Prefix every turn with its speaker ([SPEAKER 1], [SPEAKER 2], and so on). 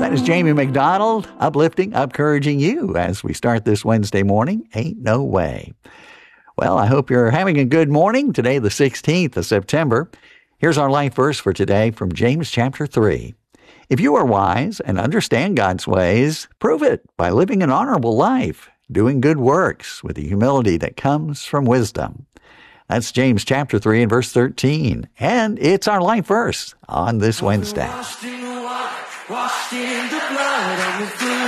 [SPEAKER 1] That is Jamie McDonald, uplifting, encouraging you as we start this Wednesday morning. Ain't no way. Well, I hope you're having a good morning. Today, the 16th of September. Here's our life verse for today from James chapter 3. If you are wise and understand God's ways, prove it by living an honorable life, doing good works with the humility that comes from wisdom. That's James chapter 3 and verse 13. And it's our life verse on this Wednesday.
[SPEAKER 2] Washed in the blood of the